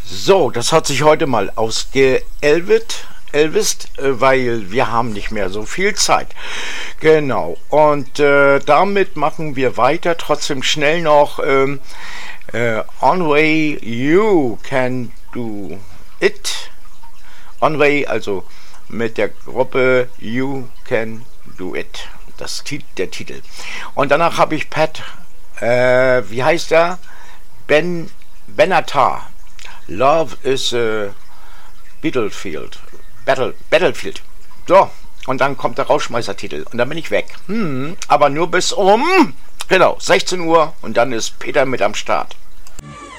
So, das hat sich heute mal ausgeelvist, weil wir haben nicht mehr so viel Zeit. Genau, und damit machen wir weiter. Trotzdem schnell noch On Way You Can Do It. On Way, also mit der Gruppe You Can Do It. Das ist der Titel. Und danach habe ich Pat, wie heißt er? Benatar. Love is a Battlefield. Battlefield. So, und dann kommt der Rausschmeißertitel. Und dann bin ich weg. Aber nur bis um, genau, 16 Uhr. Und dann ist Peter mit am Start.